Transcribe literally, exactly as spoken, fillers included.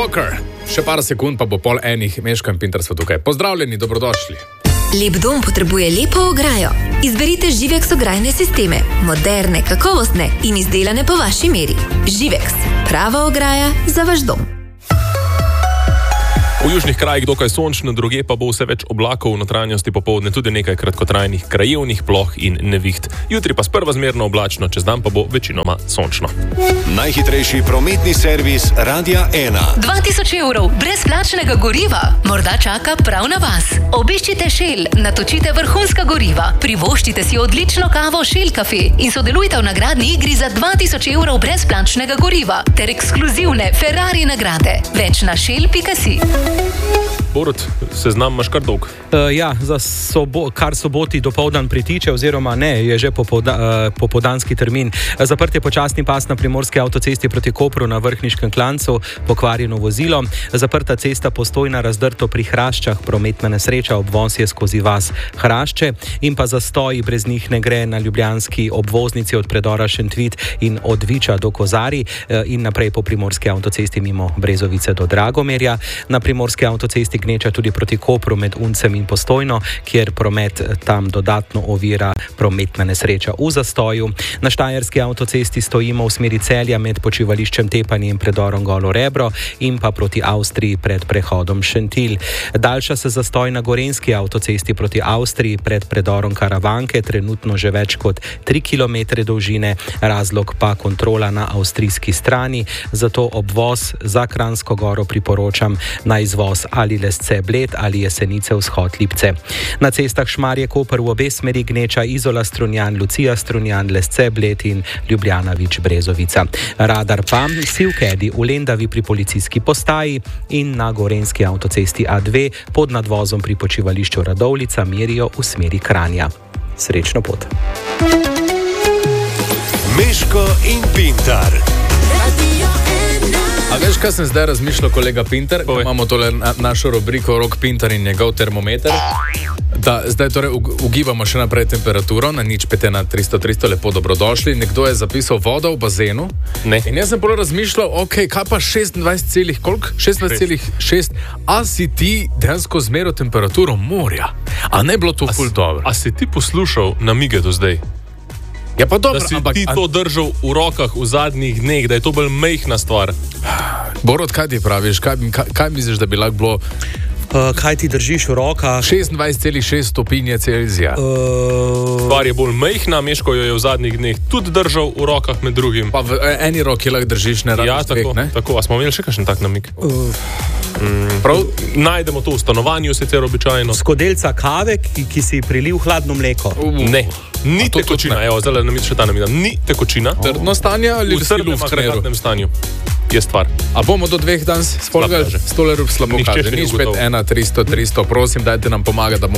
Walker. Še par sekund pa bo pol enih, Meško in Pintar so tukaj. Pozdravljeni, dobrodošli. Lep dom potrebuje lepo ograjo. Izberite Živex ograjne sisteme. Moderne, kakovostne in izdelane po vaši meri. Živex. Prava ograja za vaš dom. V južnih krajih dokaj sončno, druge pa bo vse več oblakov, v notranjosti popoldne tudi nekaj kratkotrajnih krajevnih ploh in neviht. Jutri pa sprva zmerno oblačno, čez dan pa bo večinoma sončno. Najhitrejši prometni servis Radia ena. dva tisoč evrov brezplačnega goriva morda čaka prav na vas. Obiščite Shell, natočite vrhunska goriva, privoščite si odlično kavo Shell Cafe in sodelujte v nagradni igri za dva tisoč evrov brezplačnega goriva ter ekskluzivne Ferrari nagrade. Več na shell pika si. Borut, seznam imaš kar dolg. Uh, ja, za sobo, kar soboti dopoldan pritiče, oziroma ne, je že popolda, uh, popoldanski termin. Zaprt je počasni pas na primorski avtocesti proti Kopru na Vrhniškem klancu, pokvarjeno vozilo. Zaprta cesta Postojna razdrto pri Hraščah, prometna nesreča, obvoz je skozi vas Hrašče in pa zastoji brez njih ne gre na ljubljanski obvoznici od predora Šentvit in od Viča do Kozari uh, in naprej po primorski avtocesti mimo Brezovice do Dragomerja. Na primorski avtocesti gneča tudi proti Kopru med Uncem in Postojno, kjer promet tam dodatno ovira prometna nesreča v zastoju. Na štajerski avtocesti stojimo v smeri Celja med počivališčem Tepanje in predorom Golo Rebro in pa proti Avstriji pred prehodom Šentilj. Daljša se zastoj na gorenski avtocesti proti Avstriji pred predorom Karavanke, trenutno že več kot tri kilometre dolžine, razlog pa kontrola na avstrijski strani, zato obvoz za Kranjsko Goro priporočam na izvoz ali Lesce Bled ali Jesenice vzhod Lipce. Na cestah Šmarje Koper v obe smeri gneča Izola Strunjan, Lucija Strunjan, Lesce Bled in Ljubljana Vič Brezovica. Radar pa Sivkedi v Lendavi pri policijski postaji in na gorenski avtocesti A dve pod nadvozom pri počivališču Radovljica merijo v smeri Kranja. Srečno pot. Meško in Pintar. A veš, kaj sem zdaj razmišljal, kolega Pintar? Imamo tole na, našo rubriko Rok Pintar in njegov termometer. Da, zdaj torej ugibamo še naprej temperaturo na nič pet ena tristo tristo, lepo dobrodošli. Nekdo je zapisal voda v bazenu. Ne. In jaz sem polo razmišljal, ok, kaj pa šestindvajset celih, koliko? šestindvajset celih šest. A si ti dejansko zmeril temperaturo morja? A ne bilo to ful dobro? A si ti poslušal namige do zdaj? Ja, pa dobro, da si ampak, ti to držal v rokah v zadnjih dneh, da je to bolj mejhna stvar. Borod, kaj ti praviš? Kaj, kaj, kaj misliš, da bi lahko bilo? Uh, kaj ti držiš v rokah? šestindvajset celih šest stopinje Celzija. Uh... Stvar je bolj mejhna, Meško jo je v zadnjih dneh tudi držal v rokah med drugim. Pa v eni roki lahko držiš, ne rabiš ja, dveh, tako, ne? tako, a smo imeli še kakšen tak namig? Uh... Mm, prav, najdemo to v stanovanju, sicer običajno. Skodelca kave, ki, ki si prilil hladno mleko. Uh. Ne. Ni tekočina, evo, zdaj nam še ta namig. Ni tekočina. Trdno stanje ali v trdnem agregatnem stanju je stvar. A bomo do dveh danes spolgali? Stolerub slabo kaže. Nič pet ena tristo tristo, prosim, dajte nam pomagati, da bomo